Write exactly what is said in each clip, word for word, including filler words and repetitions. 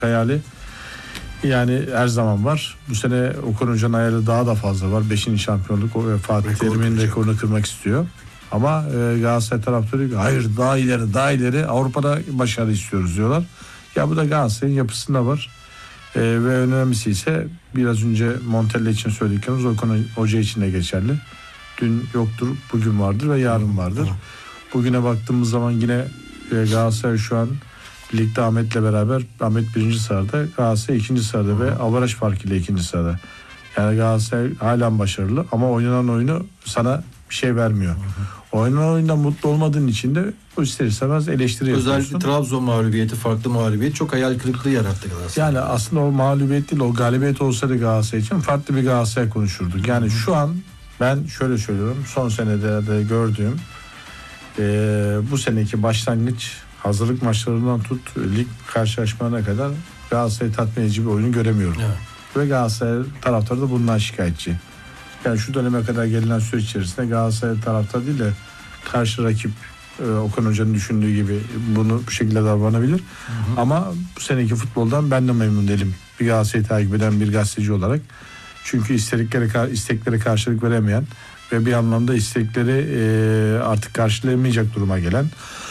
hayali yani her zaman var. Bu sene Okan Hoca'nın hayali daha da fazla var. Beşinci şampiyonluk o Fatih Terim'in rekorunu kırmak istiyor. Ama e, Galatasaray taraftarı diyor hayır daha ileri daha ileri Avrupa'da başarı istiyoruz diyorlar. Ya bu da Galatasaray'ın yapısında var. E, ve önemlisi ise biraz önce Montella için söylediklerimiz Okan Hoca için de geçerli. Dün yoktur, bugün vardır ve yarın vardır. Bugüne baktığımız zaman yine e, Galatasaray şu an ligde Ahmet'le beraber, Ahmet birinci sırada, Galatasaray ikinci sırada ve avaraj farkıyla ikinci sırada. Yani Galatasaray halen başarılı ama oynanan oyunu sana bir şey vermiyor. Hı hı. Oynanan oyundan mutlu olmadığın için de o ister istemez eleştiri yapıyorsun. Özellikle Trabzon mağlubiyeti, farklı mağlubiyet çok hayal kırıklığı yarattı Galatasaray. Yani aslında o mağlubiyet değil, o galibiyet olsaydı Galatasaray için farklı bir Galatasaray konuşurduk. Yani hı hı. Şu an ben şöyle söylüyorum, son senede de gördüğüm e, bu seneki başlangıç hazırlık maçlarından tut lig karşılaşmalarına kadar Galatasaray tatmin edici bir oyunu göremiyorum. Evet. Ve Galatasaray taraftarı da bundan şikayetçi. Yani şu döneme kadar gelinen süreç içerisinde Galatasaray taraftarı değil de karşı rakip e, Okan Hoca'nın düşündüğü gibi bunu bu şekilde davranabilir. Hı hı. Ama bu seneki futboldan ben de memnun değilim. Bir Galatasaray'ı takip eden bir gazeteci olarak. Çünkü istekleri, istekleri karşılık veremeyen ve bir anlamda istekleri e, artık karşılayamayacak duruma gelen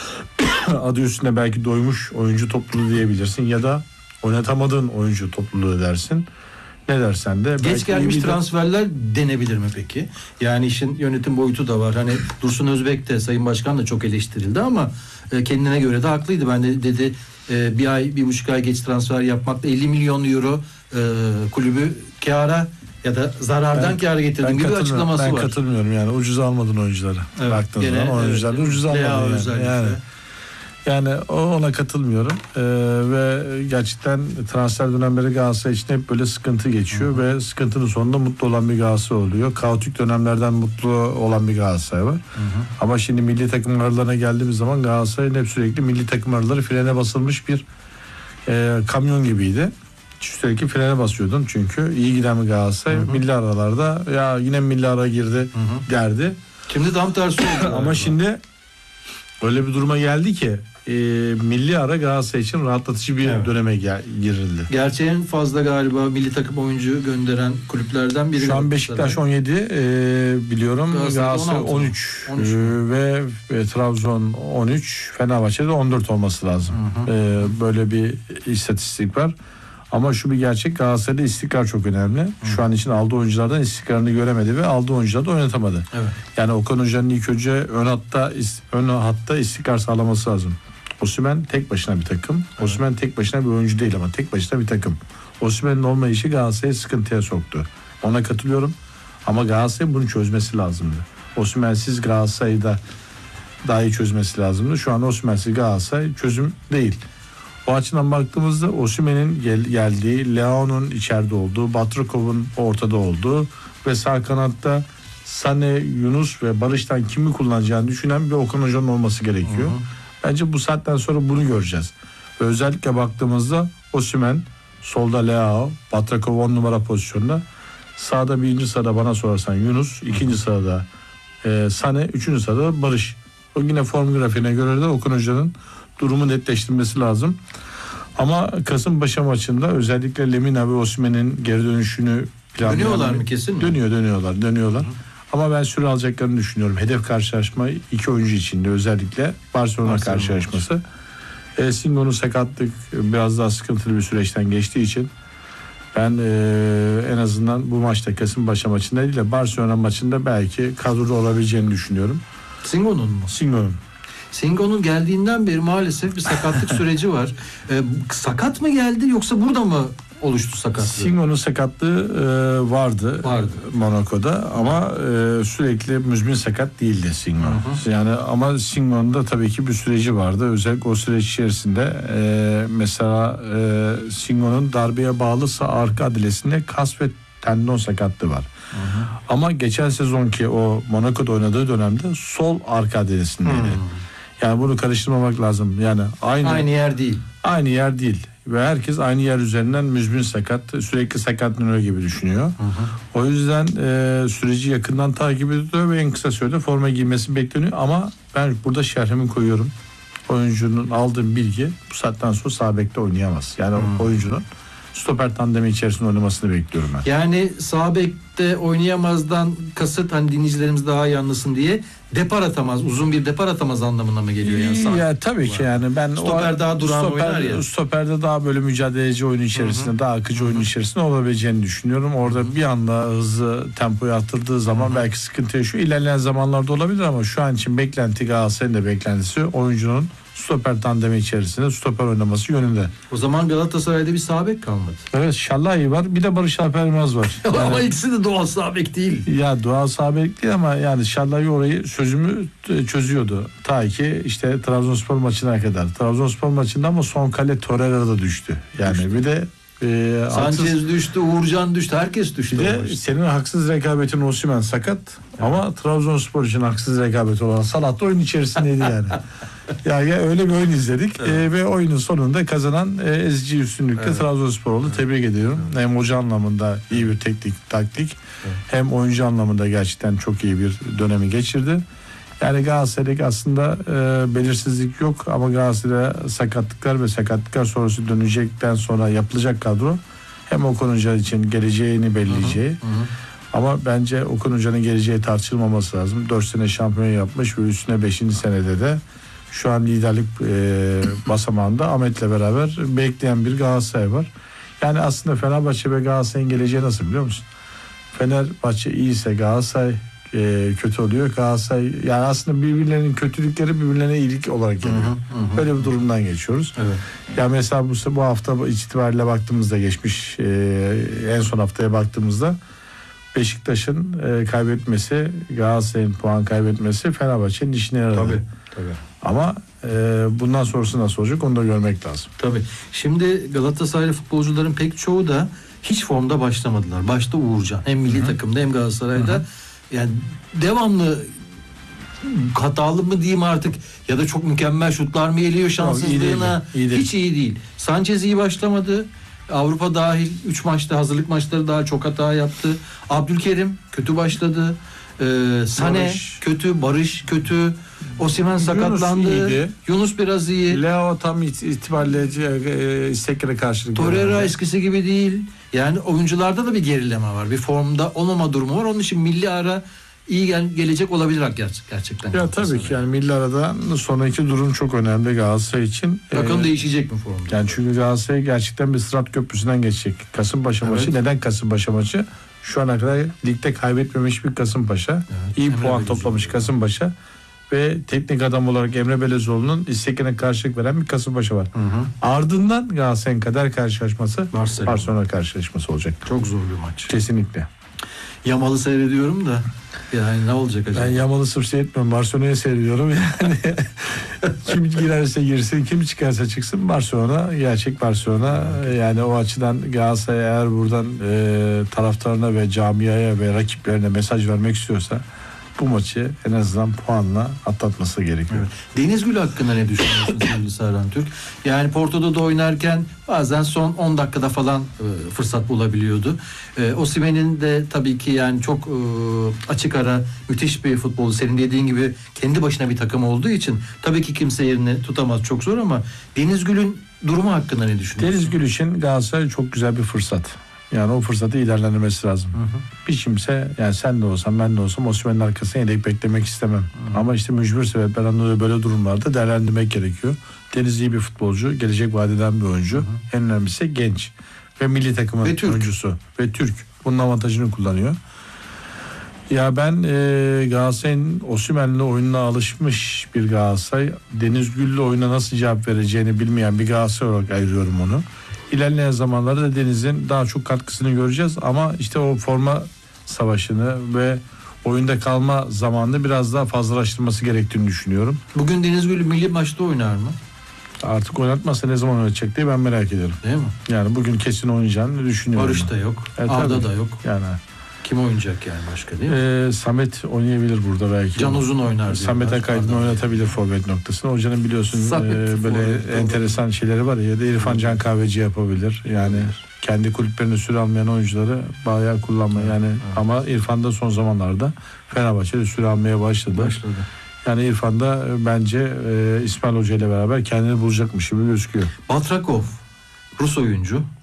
adı üstünde belki doymuş oyuncu topluluğu diyebilirsin ya da oynatamadığın oyuncu topluluğu dersin. Ne dersen de. Geç gelmiş transferler denebilir mi peki? Yani işin yönetim boyutu da var. Hani Dursun Özbek de Sayın Başkan da çok eleştirildi ama kendine göre de haklıydı. Ben de dedi bir ay, bir buçuk ay geç transfer yapmakla elli milyon euro kulübü kâra ya da zarardan kâra getirdiğim gibi açıklaması ben var. Ben katılmıyorum yani ucuz almadın oyuncuları. Evet, baktığın zaman oyuncuları evet, ucuz almadın yani. yani. Yani ona katılmıyorum ee, ve gerçekten transfer dönemleri Galatasaray için hep böyle sıkıntı geçiyor. Hı hı. Ve sıkıntının sonunda mutlu olan bir Galatasaray oluyor. Kaotik dönemlerden mutlu olan bir Galatasaray var. Hı hı. Ama şimdi milli takım aralarına geldiğimiz zaman Galatasaray'ın hep sürekli milli takım araları frene basılmış bir e, kamyon gibiydi. Sürekli frene basıyordun çünkü iyi giden bir Galatasaray hı hı. milli aralarda ya yine milli ara girdi hı hı. derdi. Şimdi tam tersi oldu. Ama şimdi öyle bir duruma geldi ki e, milli ara Galatasaray için rahatlatıcı bir evet. döneme gel- girildi. Gerçi en fazla galiba milli takım oyuncu gönderen kulüplerden biri. Şu an Beşiktaş on yedi e, biliyorum. Galatasaray on üç e, ve e, Trabzon on üç, Fenerbahçe'de on dört olması lazım. Hı hı. E, böyle bir istatistik var. Ama şu bir gerçek, Galatasaray'da istikrar çok önemli. Hı. Şu an için aldığı oyunculardan istikrarını göremedi ve aldığı oyuncuları da oynatamadı. Evet. Yani Okan Hoca'nın ilk önce ön hatta ön hatta istikrar sağlaması lazım. Osimhen tek başına bir takım. Evet. Osimhen tek başına bir oyuncu değil ama tek başına bir takım. Osimhen'in olmayışı Galatasaray'ı sıkıntıya soktu. Ona katılıyorum. Ama Galatasaray'ın bunu çözmesi lazımdı. Osimhen'siz Galatasaray'da daha iyi çözmesi lazımdı. Şu an Osimhen'siz Galatasaray çözüm değil. O açıdan baktığımızda Osimhen'in gel- geldiği, Leao'nun içeride olduğu, Batrakov'un ortada olduğu ve sağ kanatta Sané, Yunus ve Barış'tan kimi kullanacağını düşünen bir Okan Hoca'nın olması gerekiyor. Hı hı. Bence bu saatten sonra bunu göreceğiz. Ve özellikle baktığımızda Osimhen, solda Leao, Batrakov on numara pozisyonda, sağda birinci sırada bana sorarsan Yunus, ikinci sırada e, Sané, üçüncü sırada Barış. O yine form grafiğine göre de Okan Hoca'nın durumu netleştirmesi lazım. Ama Kasımpaşa maçında özellikle Lemina ve Osimhen'in geri dönüşünü planlayan... Dönüyorlar mı kesin mi? Dönüyor, dönüyorlar, dönüyorlar. Hı. Ama ben süre alacaklarını düşünüyorum. Hedef karşılaşma iki oyuncu içinde, özellikle Barcelona, Barcelona karşılaşması. E, Singo'nun sakatlık biraz daha sıkıntılı bir süreçten geçtiği için ben e, en azından bu maçta Kasımpaşa maçında değil de Barcelona maçında belki kadroda olabileceğini düşünüyorum. Singo'nun mu? Singo'nun. Singo'nun geldiğinden beri maalesef bir sakatlık süreci var. Ee, sakat mı geldi yoksa burada mı oluştu sakatlığı? Singo'nun sakatlığı e, vardı, vardı Monaco'da ama e, sürekli müzmin sakat değildi Singo. Hı hı. Yani ama Singo'nun da tabii ki bir süreci vardı. Özellikle o süreç içerisinde e, mesela e, Singo'nun darbeye bağlı sağ arka adilesinde kas ve tendon sakatlığı var. Hı hı. Ama geçen sezonki o Monaco'da oynadığı dönemde sol arka adilesindeydi. Hı. Yani bunu karıştırmamak lazım. Yani aynı aynı yer değil. Aynı yer değil. Ve herkes aynı yer üzerinden müzmin sakat, sürekli sakatlanıyor gibi düşünüyor. Hı hı. O yüzden e, süreci yakından takip ediyor ve en kısa sürede forma giymesi bekleniyor. Ama ben burada şerhimi koyuyorum. oyuncunun aldığım bilgi bu saatten sonra sağ bekte oynayamaz. Yani hmm. oyuncunun stoper tandemi içerisinde oynamasını bekliyorum ben. Yani sağ bekte oynayamazdan kasıt, hani dinleyicilerimiz daha iyi anlasın diye, depar atamaz, uzun bir depar atamaz anlamına mı geliyor yani sağ? Ya tabii ki yani ben stoper o, daha durağan stoper, oynar ya. Stoperde daha böyle mücadeleci oyun içerisinde, hı hı. daha akıcı oyun içerisinde olabileceğini düşünüyorum. Orada hı hı. bir anda hızlı tempoyu arttırdığı zaman hı hı. belki sıkıntı yaşıyor. İlerleyen zamanlarda olabilir ama şu an için beklenti, Galatasaray'ın da beklentisi oyuncunun stoper tandemi içerisinde stoper oynaması yönünde. O zaman Galatasaray'da bir sağ bek kalmadı. Evet, Şallahi var. Bir de Barış Alper Yılmaz var. Yani, ama ikisi de doğal sağ bek değil. Ya doğal sağ bek değil ama yani Şallahi orayı sözümü çözüyordu. Ta ki işte Trabzonspor maçına kadar. Trabzonspor maçında ama son kale Torreira da düştü. Yani düştü. Bir de e, Sanchez haksız, düştü, Uğurcan düştü, herkes düştü. Bir de senin haksız rekabetin Osimhen sakat, evet. ama Trabzonspor için haksız rekabet olan Salah da oyun içerisindeydi yani. Yani öyle bir oyun izledik, evet. e, ve oyunun sonunda kazanan e, ezici üstünlükle evet. Trabzonspor oldu. Evet. Tebrik ediyorum. Evet. Hem hoca anlamında iyi bir teknik taktik, evet. hem oyuncu anlamında gerçekten çok iyi bir dönemi geçirdi. Yani Galatasaray'da aslında e, belirsizlik yok ama Galatasaray'da sakatlıklar ve sakatlıklar sonrası dönecekten sonra yapılacak kadro hem Okan Hoca için geleceğini belleyeceği, hı hı, hı. ama bence Okan Hoca'nın geleceği tartışılmaması lazım. dört sene şampiyon yapmış ve üstüne beşinci senede de şu an liderlik e, basamağında Ahmet'le beraber bekleyen bir Galatasaray var. Yani aslında Fenerbahçe ve Galatasaray'ın geleceği nasıl biliyor musun? Fenerbahçe iyiyse Galatasaray e, kötü oluyor. Galatasaray yani aslında birbirlerinin kötülükleri birbirlerine iyilik olarak geliyor. Hı hı, hı. Böyle bir durumdan geçiyoruz. Evet. Yani mesela bu, bu hafta itibariyle baktığımızda geçmiş e, en son haftaya baktığımızda Beşiktaş'ın e, kaybetmesi, Galatasaray'ın puan kaybetmesi Fenerbahçe'nin işine yaradı. Tabii, tabii. Ama e, bundan sonrası nasıl olacak onu da görmek lazım. Tabii. Şimdi Galatasaraylı futbolcuların pek çoğu da hiç formda başlamadılar. Başta Uğurcan. Hem milli Hı-hı. takımda hem Galatasaray'da. Hı-hı. Yani devamlı hatalı mı diyeyim artık ya da çok mükemmel şutlar mı geliyor şanssızlığına, iyi değil, iyi hiç iyi değil. Sanchez iyi başlamadı. Avrupa dahil üç maçta, hazırlık maçları daha çok hata yaptı. Abdülkerim kötü başladı. Ee, Sane Barış. kötü, Barış kötü. Osimhen sakatlandı. Yunus, Yunus biraz iyi. Leo tam itibariyle e, isteklere karşılık. Torreira eskisi gibi değil. Yani oyuncularda da bir gerileme var. Bir formda olmama durumu var. Onun için milli ara iyi gel- gelecek olabilir gerçekten. Ya tabii ki yani milli aradan sonraki durum çok önemli Galatasaray için. Bakalım ee, değişecek mi formda? Yani çünkü Galatasaray gerçekten bir Sırat Köprüsü'nden geçecek. Kasımpaşa evet. maçı. Neden Kasımpaşa maçı? Şu ana kadar ligde kaybetmemiş bir Kasımpaşa. Evet, iyi Emre puan toplamış Kasımpaşa. Ve teknik adam olarak Emre Belezoğlu'nun istekine karşılık veren bir Kasımpaşa var. Hı hı. Ardından Galatasaray'ın kader karşılaşması Barcelona. Barcelona karşılaşması olacak. Çok zor bir maç. Kesinlikle. Yamal'ı seyrediyorum da yani ne olacak acaba? Ben Yamal'ı sırf seyretmiyorum. Barcelona'yı seyrediyorum yani. Kim girerse girsin, kim çıkarsa çıksın Barcelona, gerçek Barcelona. Yani o açıdan Galatasaray eğer buradan e, taraftarına ve camiaya ve rakiplerine mesaj vermek istiyorsa bu maçı en azından puanla atlatması gerekiyor. Evet. Denizgül hakkında ne düşünüyorsun sevgili Serhan Türk? Yani Porto'da da oynarken bazen son on dakikada falan e, fırsat bulabiliyordu. E, Osimhen'in de tabii ki yani çok e, açık ara müthiş bir futbolu. Senin dediğin gibi kendi başına bir takım olduğu için tabii ki kimse yerini tutamaz, çok zor ama Denizgül'ün durumu hakkında ne düşünüyorsun? Denizgül için Galatasaray çok güzel bir fırsat. Yani o fırsatı ilerlenmesi lazım. Hı hı. Bir kimse yani sen de olsan ben de olsam Osimhen'in arkasına yedek beklemek istemem. Hı hı. Ama işte mücbir sebeplerden dolayı böyle durumlarda değerlendirmek gerekiyor. Deniz iyi bir futbolcu, gelecek vadeden bir oyuncu. Hı hı. En önemlisi genç ve milli takımın ve oyuncusu ve Türk. Bunun avantajını kullanıyor. Ya ben e, Galatasaray'ın Osimhen'le oyununa alışmış bir Galatasaray, Denizgül'le oyuna nasıl cevap vereceğini bilmeyen bir Galatasaray olarak ayırıyorum onu. İlerleyen zamanlarda da Deniz'in daha çok katkısını göreceğiz ama işte o forma savaşını ve oyunda kalma zamanını biraz daha fazlalaştırması gerektiğini düşünüyorum. Bugün Denizgül milli maçta oynar mı? Artık oynatmazsa ne zaman oynayacak diye ben merak ediyorum. Değil mi? Yani bugün kesin oynayacağını düşünüyorum. Barış da yok. Evet, Arda da yok. Yani kim oynayacak yani başka değil mi? Ee, Samet oynayabilir burada belki. Can Uzun oynar. Samet Akaydın oynatabilir forvet noktasını. Hocanın biliyorsun e, böyle enteresan olur. Şeyleri var ya da İrfan Can Kahveci yapabilir. Yani evet. Kendi kulüplerine süre almayan oyuncuları bayağı kullanma yani evet. Ama İrfan da son zamanlarda Fenerbahçe'de süre almaya başladı. Başladı. Yani İrfan da e, bence e, İsmail Hoca ile beraber kendini bulacakmış gibi gözüküyor. Batrakov, Rus oyuncu.